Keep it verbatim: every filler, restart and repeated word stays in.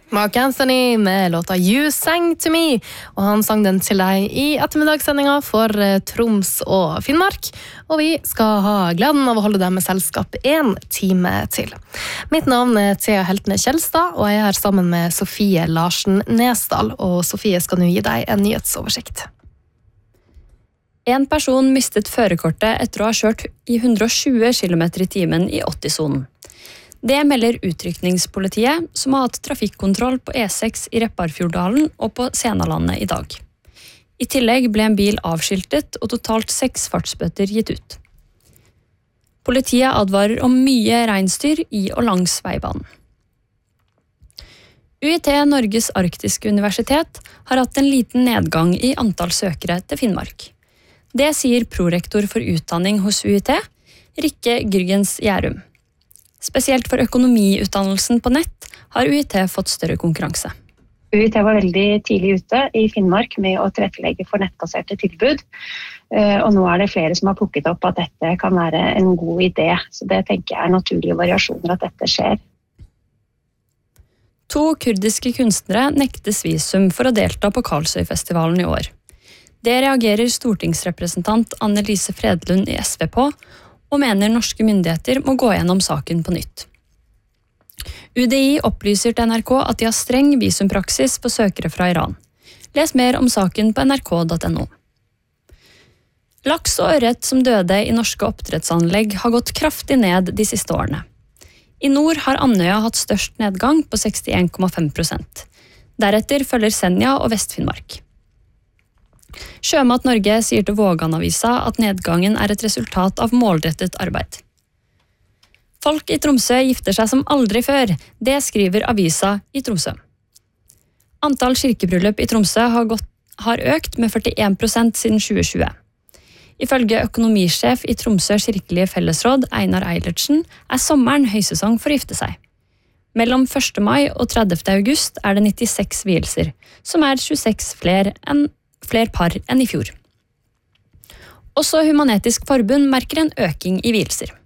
Mark Anthony med låta You Sang To Me, og han sang den til deg i ettermiddagssendinga for Troms og Finnmark, og vi skal ha gleden av å holde deg med selskap en time til. Mitt navn er Thea Heltene Kjelstad, og jeg er her sammen med Sofie Larsen Nesdal, og Sofie skal nå gi deg en nyhetsoversikt. En person mistet førerkortet etter å ha kjørt i hundre og tjue kilometer i timen i åtti-sonen. Det melder utrykningspolitiet, som har hatt trafikkontroll på E seks i Repparfjorddalen og på Senalandet i dag. I tillegg ble en bil avskiltet og totalt seks fartsbøter gitt ut. Politiet advarer om mye reinsdyr i og langs veibanen. U I T Norges Arktiske Universitet har hatt en liten nedgang i antall søkere til Finnmark. Det sier prorektor for utdanning hos U I T, Rikke Gyrgens Gjærum. Spesielt for økonomiutdannelsen på nett har U I T fått større konkurranse. U I T var veldig tidlig ute i Finnmark med å tilrettelegge for nettbaserte tilbud, og nå er det flere som har plukket opp at dette kan være en god idé, så det tenker jeg er naturlige variasjoner at dette skjer. To kurdiske kunstnere nektes visum for å delta på Karlsøyfestivalen i år. Det reagerer stortingsrepresentant Anne-Lise Fredlund i S V på, og mener norske myndigheter må gå gjennom saken på nytt. U D I opplyser til N R K at de har streng visumpraksis for søkere fra Iran. Les mer om saken på n r k punktum n o. Laks og ørret som døde i norske oppdrettsanlegg har gått kraftig ned de siste årene. I nord har Andøya hatt størst nedgang på sekstien komma fem prosent. Deretter følger Senja og Vest-Finnmark. Sjømat Norge sier til Vågan-avisa at nedgangen er et resultat av målrettet arbeid. Folk i Tromsø gifter seg som aldri før, det skriver avisa i Tromsø. Antall kirkebryllup i Tromsø har, gått, har økt med førtien prosent siden tjue tjue. Ifølge økonomisjef i Tromsø kirkelige fellesråd, Einar Eilertsen, er sommeren høysesong for å gifte seg. Mellom første mai og tredivte august er det nittiseks vielser, som er tjueseks flere enn flere par enn i fjor. Også Human-Etisk Forbund merker en øking i vielser.